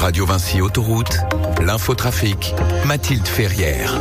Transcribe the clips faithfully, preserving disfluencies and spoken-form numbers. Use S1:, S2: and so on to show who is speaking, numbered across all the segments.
S1: Radio Vinci Autoroute, l'infotrafic, Mathilde Ferrière.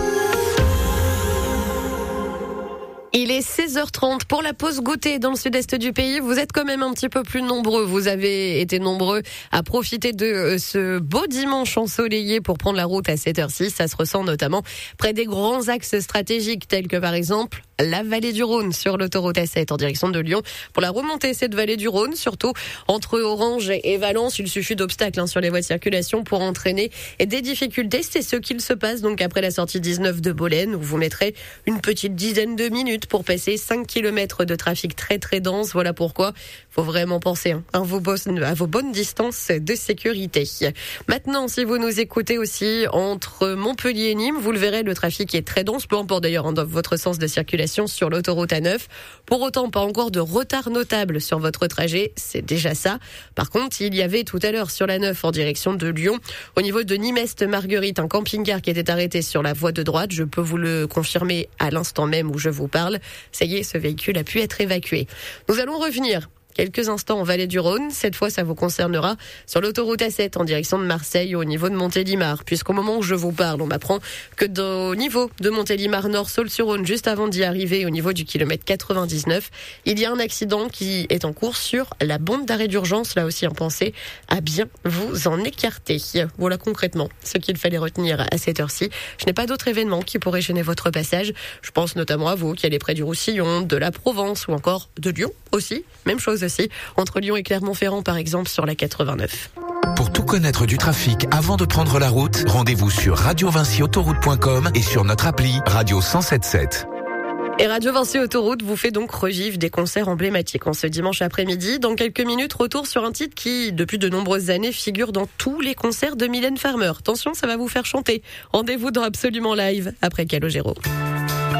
S2: Il est seize heures trente pour la pause goûter dans le sud-est du pays. Vous êtes quand même un petit peu plus nombreux. Vous avez été nombreux à profiter de ce beau dimanche ensoleillé pour prendre la route à cette heure-ci. Ça se ressent notamment près des grands axes stratégiques tels que par exemple la vallée du Rhône sur l'autoroute A sept en direction de Lyon. Pour la remontée, cette vallée du Rhône, surtout entre Orange et Valence, il suffit d'obstacles hein, sur les voies de circulation pour entraîner des difficultés. C'est ce qu'il se passe donc après la sortie dix-neuf de Bolène où vous mettrez une petite dizaine de minutes pour passer cinq kilomètres de trafic très très dense. Voilà pourquoi il faut vraiment penser hein, à, vos bonnes, à vos bonnes distances de sécurité. Maintenant, si vous nous écoutez aussi entre Montpellier et Nîmes, vous le verrez, le trafic est très dense, peu importe d'ailleurs hein, dans votre sens de circulation sur l'autoroute A neuf. Pour autant, pas encore de retard notable sur votre trajet, c'est déjà ça. Par contre, il y avait tout à l'heure sur la neuf en direction de Lyon, au niveau de Nîmes-Est-Marguerite, un camping-car qui était arrêté sur la voie de droite. Je peux vous le confirmer à l'instant même où je vous parle. Ça y est, ce véhicule a pu être évacué. Nous allons revenir quelques instants en vallée du Rhône. Cette fois, ça vous concernera sur l'autoroute A sept en direction de Marseille au niveau de Montélimar. Puisqu'au moment où je vous parle, on m'apprend que au niveau de Montélimar Nord, Saulx-sur-Rhône, juste avant d'y arriver, au niveau du kilomètre quatre-vingt-dix-neuf, il y a un accident qui est en cours sur la bande d'arrêt d'urgence. Là aussi, en pensez à bien vous en écarter. Voilà concrètement ce qu'il fallait retenir à cette heure-ci. Je n'ai pas d'autres événements qui pourraient gêner votre passage. Je pense notamment à vous qui allez près du Roussillon, de la Provence ou encore de Lyon aussi. Même chose aussi, entre Lyon et Clermont-Ferrand par exemple sur la quatre-vingt-neuf.
S1: Pour tout connaître du trafic avant de prendre la route, rendez-vous sur radio vinci autoroute point com et sur notre appli Radio cent soixante-dix-sept sept.
S2: Et Radio Vinci Autoroute vous fait donc revivre des concerts emblématiques en ce dimanche après-midi. Dans quelques minutes, retour sur un titre qui, depuis de nombreuses années, figure dans tous les concerts de Mylène Farmer. Attention, ça va vous faire chanter. Rendez-vous dans Absolument Live après Calogero.